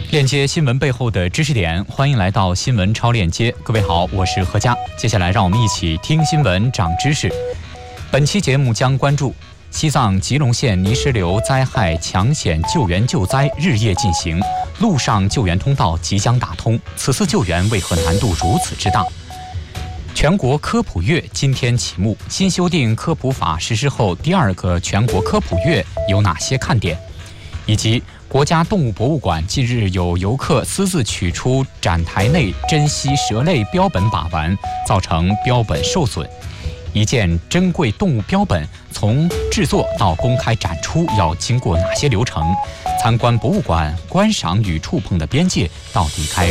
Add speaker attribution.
Speaker 1: 链接新闻背后的知识点，欢迎来到新闻超链接。各位好，我是何佳。接下来让我们一起听新闻长知识。本期节目将关注西藏吉隆县泥石流灾害抢险救援救灾日夜进行，陆上救援通道即将打通，此次救援为何难度如此之大？全国科普月今天启幕，新修订科普法实施后第二个全国科普月有哪些看点？以及国家动物博物馆近日有游客私自取出展台内珍稀蛇类标本把玩，造成标本受损。一件珍贵动物标本从制作到公开展出要经过哪些流程？参观博物馆观赏与触碰的边界到底该